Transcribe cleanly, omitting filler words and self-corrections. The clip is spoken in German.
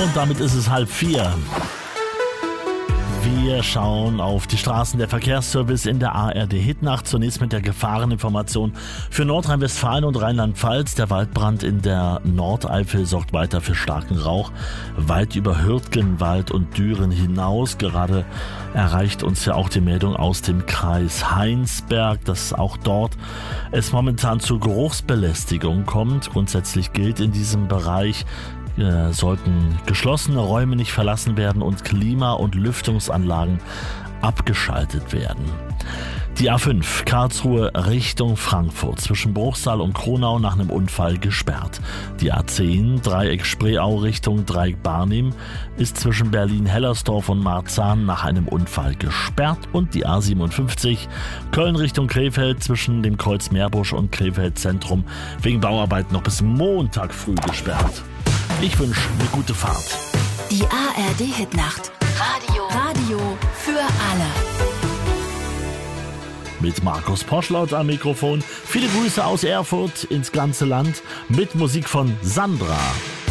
Und damit ist es 3:30. Wir schauen auf die Straßen. Der Verkehrsservice in der ARD-Hitnacht. Zunächst mit der Gefahreninformation für Nordrhein-Westfalen und Rheinland-Pfalz. Der Waldbrand in der Nordeifel sorgt weiter für starken Rauch. Weit über Hürtgenwald und Düren hinaus. Gerade erreicht uns ja auch die Meldung aus dem Kreis Heinsberg, dass auch dort es momentan zu Geruchsbelästigung kommt. Grundsätzlich gilt in diesem Bereich, sollten geschlossene Räume nicht verlassen werden und Klima- und Lüftungsanlagen abgeschaltet werden. Die A5 Karlsruhe Richtung Frankfurt zwischen Bruchsal und Kronau nach einem Unfall gesperrt. Die A10 Dreieck Spreeau Richtung Dreieck Barnim ist zwischen Berlin-Hellersdorf und Marzahn nach einem Unfall gesperrt und die A57 Köln Richtung Krefeld zwischen dem Kreuz Meerbusch und Krefeld Zentrum wegen Bauarbeiten noch bis Montag früh gesperrt. Ich wünsche eine gute Fahrt. Die ARD-Hitnacht. Radio für alle. Mit Markus Poschlaut am Mikrofon. Viele Grüße aus Erfurt ins ganze Land mit Musik von Sandra.